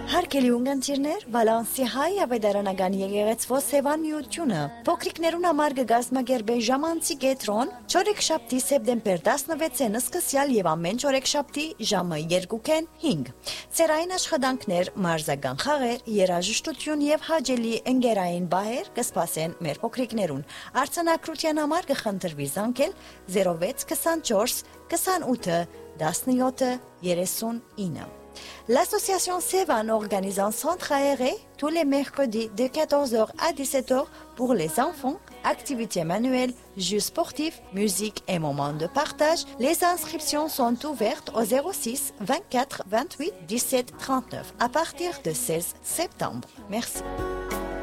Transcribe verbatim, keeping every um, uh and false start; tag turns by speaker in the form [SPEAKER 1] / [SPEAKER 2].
[SPEAKER 1] Հարկելի ունգընտիրներ, Վալանսի հայ ավետարանական եկեղեցվո Սևան միությունը փոքրիկներուն համար կգազմագերբե ժամանցի կետրոն չորեքշաբթի սեպտեմբեր տասնվեցին սկսյալ եւ ամեն չորեքշաբթի ժամը երկուքեն հինգ։ Ծերային աշխատանքներ, մարզական խաղեր, երաժշտություն եւ հաճելի ընկերային բահեր կսպասեն մեր փոքրիկներուն։ Արձանագրության համար կխնդրվի զանգել zero վեց քսանչորս քսանութ տասնյոթ երեսունինը։ L'association Sevan organise un centre aéré tous les mercredis de quatorze heures à dix-sept heures pour les enfants, activités manuelles, jeux sportifs, musique et moments de partage. Les inscriptions sont ouvertes au zéro six vingt-quatre vingt-huit dix-sept trente-neuf à partir de seize septembre. Merci.